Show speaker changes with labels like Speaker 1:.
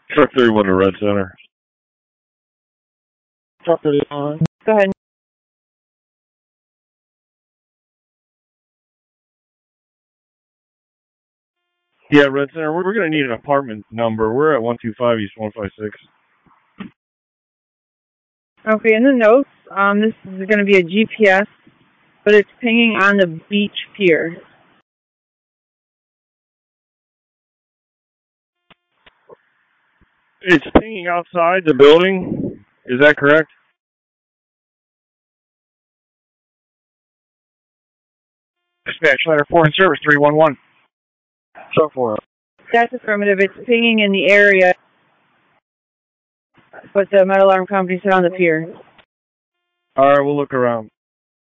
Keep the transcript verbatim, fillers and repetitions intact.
Speaker 1: Truck thirty-one to Red Center.
Speaker 2: Truck thirty-one. Go ahead.
Speaker 1: Yeah, Red Center. We're, we're going to need an apartment number. We're at one two five East one five six.
Speaker 2: Okay, in the notes, um, this is going to be a G P S, but it's pinging on the beach pier.
Speaker 1: It's pinging outside the building. Is that correct?
Speaker 3: Dispatch, letter four in service, three one one.
Speaker 1: Truck four.
Speaker 2: That's affirmative. It's pinging in the area, but the metal alarm company said on the pier.
Speaker 1: All right, we'll look around.